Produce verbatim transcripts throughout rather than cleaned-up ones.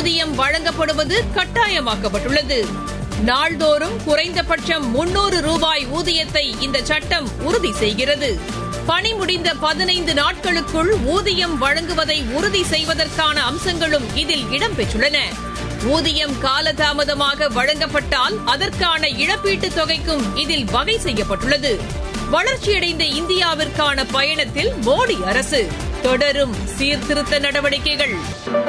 ஊதியம் வழங்கப்படுவது கட்டாயமாக்கப்பட்டுள்ளது. நாள்தோறும் குறைந்தபட்சம் முன்னூறு ரூபாய் ஊதியத்தை இந்த சட்டம் உறுதி செய்கிறது. பணி முடிந்த பதினைந்து நாட்களுக்குள் ஊதியம் வழங்குவதை உறுதி செய்வதற்கான அம்சங்களும் இதில் இடம்பெற்றுள்ளன. ஊதியம் காலதாமதமாக வழங்கப்பட்டால் அதற்கான இழப்பீட்டுத் தொகைக்கும் இதில் வகை செய்யப்பட்டுள்ளது. வளர்ச்சியடைந்த இந்தியாவிற்கான பயணத்தில் மோடி அரசு தொடரும் சீர்திருத்த நடவடிக்கைகள்.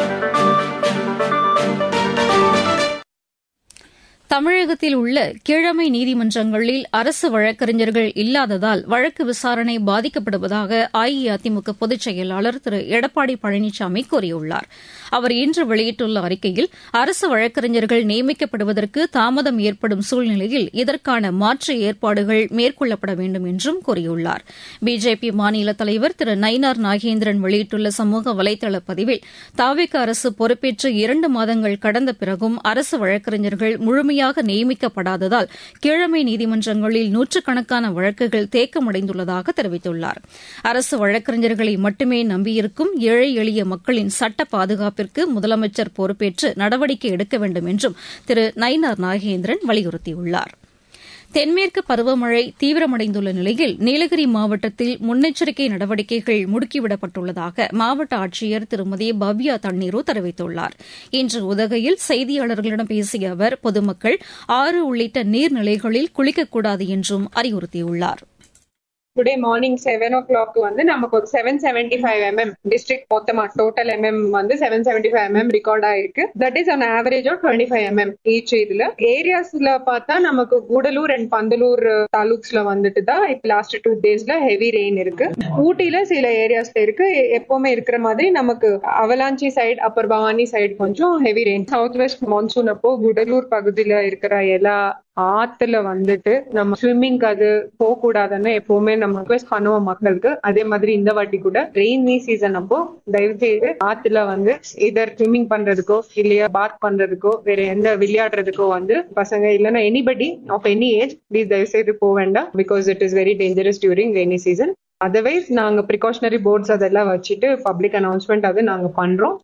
தமிழகத்தில் உள்ள கீழமை நீதிமன்றங்களில் அரசு வழக்கறிஞர்கள் இல்லாததால் வழக்கு விசாரணை பாதிக்கப்படுவதாக அஇஅதிமுக பொதுச் செயலாளர் திரு எடப்பாடி பழனிசாமி கூறியுள்ளார். அவர் இன்று வெளியிட்டுள்ள அறிக்கையில் அரசு வழக்கறிஞர்கள் நியமிக்கப்படுவதற்கு தாமதம் ஏற்படும் சூழ்நிலையில் இதற்கான மாற்று ஏற்பாடுகள் மேற்கொள்ளப்பட வேண்டும் என்றும் கூறியுள்ளார். பிஜேபி மாநில தலைவர் திரு நயினார் நாகேந்திரன் வெளியிட்டுள்ள சமூக வலைதள பதிவில் தாவேக அரசு பொறுப்பேற்று இரண்டு மாதங்கள் கடந்த பிறகும் அரசு வழக்கறிஞர்கள் முழுமையாக நியமிக்கப்படாததால் கீழமை நீதிமன்றங்களில் நூற்றுக்கணக்கான வழக்குகள் தேக்கமடைந்துள்ளதாக தெரிவித்துள்ளார். அரசு வழக்கறிஞர்களை மட்டுமே நம்பியிருக்கும் ஏழை எளிய மக்களின் சட்ட பாதுகாப்பிற்கு முதலமைச்சர் பொறுப்பேற்று நடவடிக்கை எடுக்க வேண்டும் என்றும் திரு நயினார் நாகேந்திரன் வலியுறுத்தியுள்ளார். தென்மேற்கு பருவமழை தீவிரமடைந்துள்ள நிலையில் நீலகிரி மாவட்டத்தில் முன்னெச்சரிக்கை நடவடிக்கைகள் முடுக்கிவிடப்பட்டுள்ளதாக மாவட்ட ஆட்சியர் திருமதி பவ்யா தண்ணீரு தெரிவித்துள்ளார். இன்று உதகையில் செய்தியாளர்களிடம் பேசிய அவர் பொதுமக்கள் ஆறு உள்ளிட்ட நீர்நிலைகளில் குளிக்கக்கூடாது என்றும் அறிவுறுத்தியுள்ளார். டுடே மார்னிங் செவன் ஓ கிளாக் வந்து நமக்கு ஒரு seven seventy five MM district மொத்தமா டோட்டல் எம்எம் வந்து seven seventy five MM record ஆயிருக்கு. That is on average of twenty five MM each. இதுல ஏரியாஸ்ல பார்த்தா நமக்கு கூடலூர் அண்ட் பந்தலூர் தாலுக்ஸ்ல வந்துட்டு தான் இப்ப லாஸ்ட் டூ டேஸ்ல ஹெவி ரெயின் இருக்கு. ஊட்டில சில ஏரியாஸ்ல இருக்கு. எப்பவுமே இருக்கிற மாதிரி நமக்கு avalanche side Appar Bhavani side கொஞ்சம் heavy rain. South west monsoon அப்போ கூடலூர் பகுதியில இருக்கிற எல்லா ஆத்துல வந்துட்டு நம்ம ஸ்விம்மிங் அது போக கூடாதுன்னு எப்பவுமே நம்ம ரிக்வெஸ்ட் பண்ணுவோம் மக்களுக்கு. அதே மாதிரி இந்த வாட்டி கூட ரெயினி சீசன் அப்போ தயவு செய்து ஆத்துல வந்து இதர் ஸ்விம்மிங் பண்றதுக்கோ இல்லையா பாத் பண்றதுக்கோ வேற எந்த விளையாடுறதுக்கோ வந்து பசங்க இல்லைன்னா anybody of any age please தயவு செய்து போக வேண்டாம். Because it is very dangerous during rainy season. Otherwise நாங்க ப்ரிகாஷனரி போர்ட்ஸ் அதெல்லாம் வச்சுட்டு பப்ளிக் அனௌன்ஸ்மெண்ட் அது நாங்க பண்றோம்.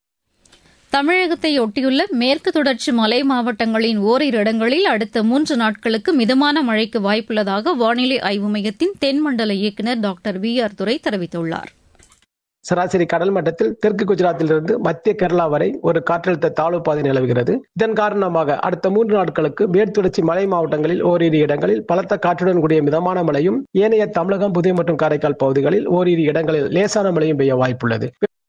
தமிழகத்தை ஒட்டியுள்ள மேற்கு தொடர்ச்சி மலை மாவட்டங்களின் ஓரிரு இடங்களில் அடுத்த மூன்று நாட்களுக்கு மிதமான மழைக்கு வாய்ப்புள்ளதாக வானிலை ஆய்வு மையத்தின் தென்மண்டல இயக்குநர் டாக்டர் வி ஆர் துரை தெரிவித்துள்ளார். சராசரி கடல் மட்டத்தில் தெற்கு குஜராத்திலிருந்து மத்திய கேரளா வரை ஒரு காற்றழுத்த தாழ்வு பாதை நிலவுகிறது. இதன் காரணமாக அடுத்த மூன்று நாட்களுக்கு மேற்குத்தொடர்ச்சி மலை மாவட்டங்களில் ஓரிரு இடங்களில் பலத்த காற்றுடன் கூடிய மிதமான மழையும், ஏனைய தமிழகம், புதுவை மற்றும் காரைக்கால் பகுதிகளில் ஓரிரு இடங்களில் லேசான மழையும் பெய்ய வாய்ப்புள்ளது.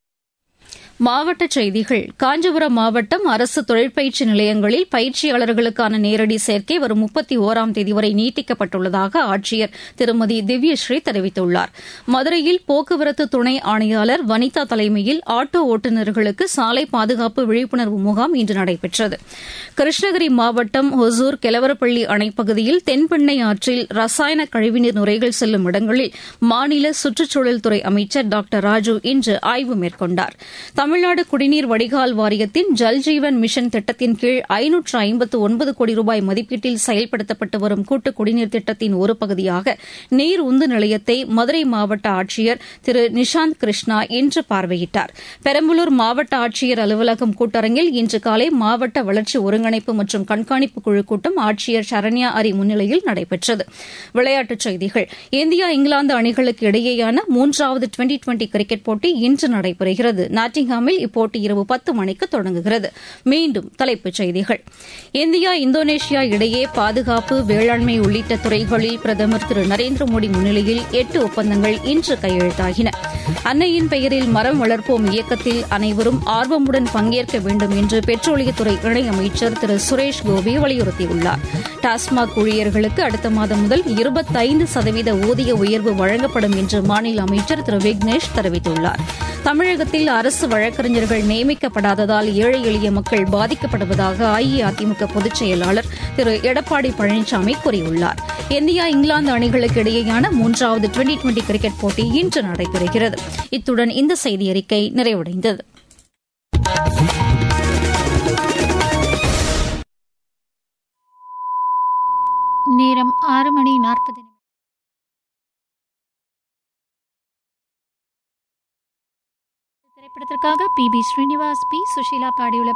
மாவட்டச் செய்திகள். காஞ்சிபுரம் மாவட்டம் அரசு தொழிற்பயிற்சி நிலையங்களில் பயிற்சியாளர்களுக்கான நேரடி சேர்க்கை வரும் முப்பத்தி ஒராம் தேதி வரை நீட்டிக்கப்பட்டுள்ளதாக ஆட்சியர் திருமதி திவ்யஸ்ரீ தெரிவித்துள்ளார். மதுரையில் போக்குவரத்து துணை ஆணையாளர் வனிதா தலைமையில் ஆட்டோ ஓட்டுநர்களுக்கு சாலை பாதுகாப்பு விழிப்புணர்வு முகாம் இன்று நடைபெற்றது. கிருஷ்ணகிரி மாவட்டம் ஒசூர் கெலவரப்பள்ளி அணைப்பகுதியில் தென்பெண்ணை ஆற்றில் ரசாயன கழிவுநீர் நுரைகள் செல்லும் இடங்களில் மாநில சுற்றுச்சூழல் துறை அமைச்சர் டாக்டர் ராஜு இன்று ஆய்வு மேற்கொண்டார். தமிழ்நாடு குடிநீர் வடிகால் வாரியத்தின் ஜல்ஜீவன் மிஷன் திட்டத்தின் கீழ் ஐநூற்று ஐம்பத்து ஒன்பது கோடி ரூபாய் மதிப்பீட்டில் செயல்படுத்தப்பட்டு வரும் கூட்டு குடிநீர் திட்டத்தின் ஒரு பகுதியாக நீர் உந்து நிலையத்தை மதுரை மாவட்ட ஆட்சியர் திரு நிஷாந்த் கிருஷ்ணா இன்று பார்வையிட்டார். பெரம்பலூர் மாவட்ட ஆட்சியர் அலுவலகம் கூட்டரங்கில் இன்று காலை மாவட்ட வளர்ச்சி ஒருங்கிணைப்பு மற்றும் கண்காணிப்பு குழு கூட்டம் ஆட்சியர் சரண்யா அரி முன்னிலையில் நடைபெற்றது. விளையாட்டுச் செய்திகள். இந்தியா இங்கிலாந்து அணிகளுக்கு இடையேயான மூன்றாவது டுவெண்டி டுவெண்டி கிரிக்கெட் போட்டி இன்று நடைபெறுகிறது. நாட்டிங்ஹாம் இப்போட்டி இரவு பத்து மணிக்கு தொடங்குகிறது. மீண்டும் தலைப்புச் செய்திகள். இந்தியா இந்தோனேஷியா இடையே பாதுகாப்பு, வேளாண்மை உள்ளிட்ட துறைகளில் பிரதமர் திரு நரேந்திர மோடி முன்னிலையில் எட்டு ஒப்பந்தங்கள் இன்று கையெழுத்தாகின. அன்னையின் பெயரில் மரம் வளர்ப்போம் இயக்கத்தில் அனைவரும் ஆர்வமுடன் பங்கேற்க வேண்டும் என்று பெட்ரோலியத்துறை இணையமைச்சர் திரு சுரேஷ் கோபி வலியுறுத்தியுள்ளார். டாஸ்மாக் ஊழியர்களுக்கு அடுத்த மாதம் முதல் இருபத்தைந்து சதவீத ஊதிய உயர்வு வழங்கப்படும் என்று மாநில அமைச்சர் திரு விக்னேஷ் தெரிவித்துள்ளார். தமிழகத்தில் அரசு வழக்கறிஞர்கள் நியமிக்கப்படாததால் ஏழை எளிய மக்கள் பாதிக்கப்படுவதாக அஇஅதிமுக பொதுச் செயலாளர் திரு எடப்பாடி பழனிசாமி கூறியுள்ளார். இந்தியா இங்கிலாந்து அணிகளுக்கு இடையேயான மூன்றாவது டுவெண்டி டுவெண்டி கிரிக்கெட் போட்டி இன்று நடைபெறுகிறது. இத்துடன் இந்த செய்தியறிக்கை நிறைவடைந்தது. நேரம் ஆறு மணி நாற்பது நிமிடம். திரைப்படத்திற்காக B B Srinivas, B Sushila பாடியுள்ள